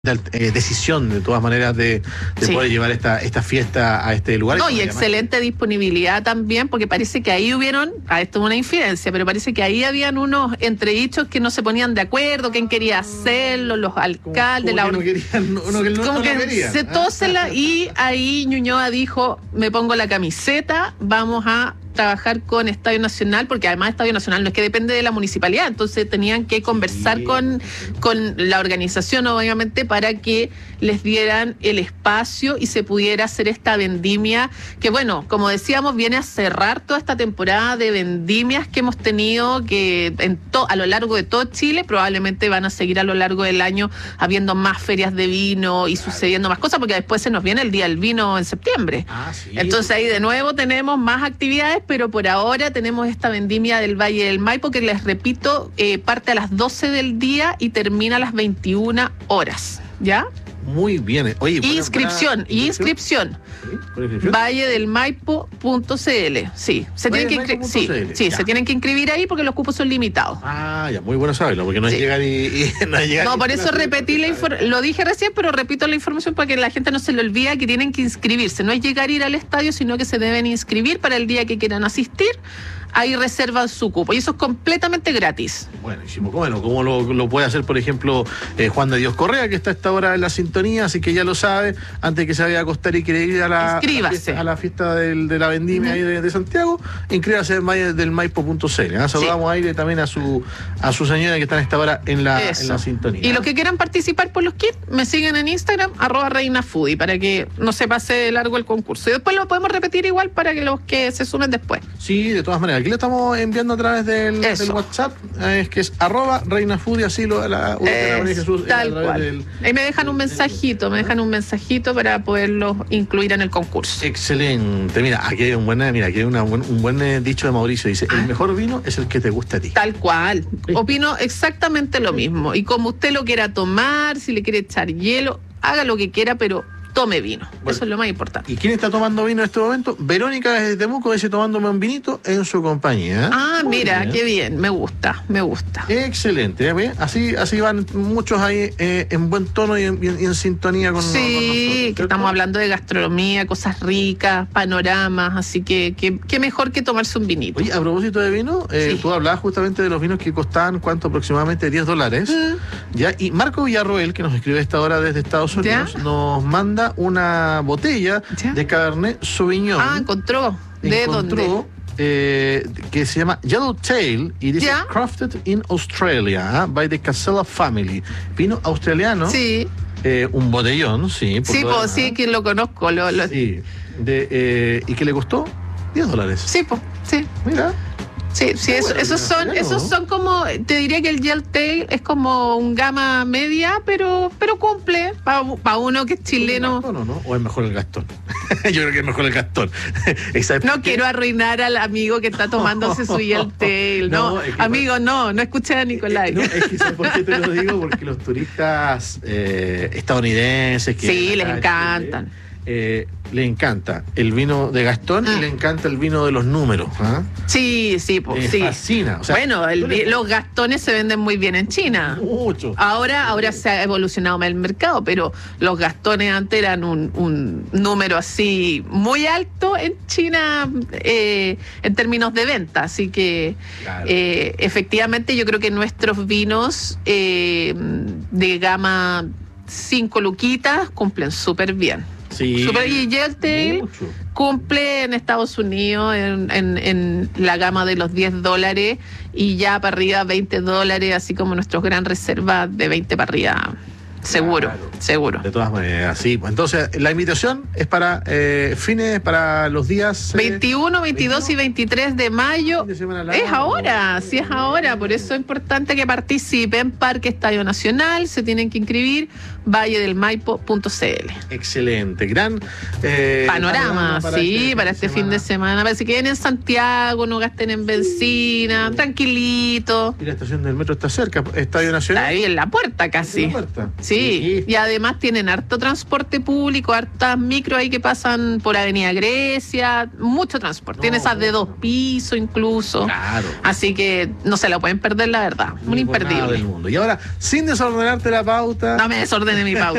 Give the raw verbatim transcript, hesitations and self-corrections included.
Eh, decisión de todas maneras de, de sí. poder llevar esta, esta fiesta a este lugar. No, y excelente más. disponibilidad también, porque parece que ahí hubieron, a esto es una infidencia, pero parece que ahí habían unos entredichos que no se ponían de acuerdo, quién quería hacerlo, los alcaldes, como, como la que no querían, no, no, no, como no que querían. se tósela, y ahí Ñuñoa dijo, me pongo la camiseta, vamos a trabajar con Estadio Nacional, porque además Estadio Nacional no es que depende de la municipalidad, entonces tenían que conversar sí. con, con la organización, obviamente, para que les dieran el espacio y se pudiera hacer esta vendimia, que bueno, como decíamos, viene a cerrar toda esta temporada de vendimias que hemos tenido que en to, a lo largo de todo Chile. Probablemente van a seguir a lo largo del año habiendo más ferias de vino y claro. sucediendo más cosas, porque después se nos viene el Día del Vino en septiembre. Ah, sí. Entonces ahí de nuevo tenemos más actividades, pero por ahora tenemos esta vendimia del Valle del Maipo, que les repito, eh, parte a las doce del día y termina a las veintiuna horas, ¿ya? Muy bien. Oye, inscripción, y inscripción. ¿Sí? valle del maipo punto c l. Sí, se tienen que inscri- sí, sí, se tienen que inscribir ahí porque los cupos son limitados. Ah, ya, muy bueno saberlo, porque no sí. es llegar y, y no es llegar. No, y por eso repetí la información, lo dije recién, pero repito la información para que la gente no se le olvide que tienen que inscribirse. No es llegar a ir al estadio, sino que se deben inscribir para el día que quieran asistir. Ahí reservan su cupo, y eso es completamente gratis. Buenísimo, bueno, como lo, lo puede hacer, por ejemplo, eh, Juan de Dios Correa, que está a esta hora en la sintonía, así que ya lo sabe, antes que se vaya a acostar y quiere ir a la, a la fiesta, a la fiesta del, de la vendimia uh-huh. ahí de, de Santiago, inscríbase en del maipo punto c l. ¿eh? Saludamos sí. ahí también a su a su señora que está a esta hora en la, en la sintonía. Y los que quieran participar por los kits, me siguen en Instagram, arroba reinafoodie, para que no se pase de largo el concurso. Y después lo podemos repetir igual para que los que se sumen después. Sí, de todas maneras. Aquí le estamos enviando a través del, del WhatsApp, eh, es que es arroba reinafoodie, así lo la, la es, Jesús, tal cual. Del, Ahí me dejan un mensajito, me dejan un mensajito para poderlos incluir en el concurso. Excelente. Mira, aquí hay un buen, mira, aquí hay una, un, un buen dicho de Mauricio, dice, el mejor vino es el que te gusta a ti. Tal cual. ¿Sí? Opino exactamente lo mismo. Y como usted lo quiera tomar, si le quiere echar hielo, haga lo que quiera, pero tome vino. Bueno, eso es lo más importante. ¿Y quién está tomando vino en este momento? Verónica desde Temuco dice tomándome un vinito en su compañía. Ah, muy mira, bien. Qué bien, me gusta, me gusta. Excelente, ¿eh? así así van muchos ahí eh, en buen tono y en, y en sintonía con, sí, con nosotros. Sí, que estamos hablando de gastronomía, cosas ricas, panoramas, así que qué mejor que tomarse un vinito. Oye, a propósito de vino, eh, sí. tú hablabas justamente de los vinos que costaban, ¿cuánto? Aproximadamente diez dólares. Mm. ¿Ya? Y Marco Villarroel, que nos escribe a esta hora desde Estados Unidos, ¿ya? nos manda una botella ¿ya? de Cabernet Sauvignon. Ah, encontró. ¿De encontró, dónde? Eh, que se llama Yellowtail y dice ¿ya? Crafted in Australia, ¿eh? by the Casella Family. Vino australiano. Sí. Eh, un botellón, sí. Por sí, pues sí, que lo conozco. Lo, lo... Sí. De, eh, ¿Y qué le costó? diez dólares. Sí, pues, sí. Mira. Sí, sí, eso, esos son, esos son como, te diría que el Yellowtail es como un gama media, pero, pero cumple para pa uno que es chileno. ¿El Gastón o no? ¿O es mejor el Gastón? Yo creo que es mejor el Gastón. No quiero arruinar al amigo que está tomándose su Yellowtail. No, no es que amigo, para... no, no escuché a Nicolai. No, es que ¿sabes por qué te lo digo? Porque los turistas eh, estadounidenses que sí, les encantan. Chile, Eh, le encanta el vino de Gastón ah. y le encanta el vino de los números. ¿eh? Sí, sí, pues le sí. fascina. O sea, bueno, el, le... los Gastones se venden muy bien en China. Mucho. Ahora, ahora se ha evolucionado más el mercado, pero los Gastones antes eran un, un número así muy alto en China eh, en términos de venta. Así que claro. eh, efectivamente yo creo que nuestros vinos eh, de gama cinco luquitas cumplen súper bien. Sí, Super, y Yellowtail cumple en Estados Unidos en, en, en la gama de los diez dólares y ya para arriba veinte dólares, así como nuestros gran reservas de veinte para arriba. Seguro, claro. seguro. De todas maneras, sí. Entonces, la invitación es para eh, fines, para los días... Eh, veintiuno, veintidós y veintitrés de mayo. De es ahora, o... sí es ahora. Por eso es importante que participen. Parque Estadio Nacional, se tienen que inscribir. valle del maipo punto c l. Excelente, gran eh, panorama, para sí, este para este fin de semana. Para que queden en Santiago, no gasten en benzina, sí. tranquilito. Y la estación del metro está cerca, Estadio Nacional. Está ahí en la puerta casi. ¿En la puerta? Sí. Sí, y además tienen harto transporte público, hartas micro ahí que pasan por Avenida Grecia, mucho transporte. No, tiene esas de dos pisos incluso. Claro. Así que no se la pueden perder, la verdad. Muy imperdible. Del mundo. Y ahora, sin desordenarte la pauta. No me desordene mi pauta.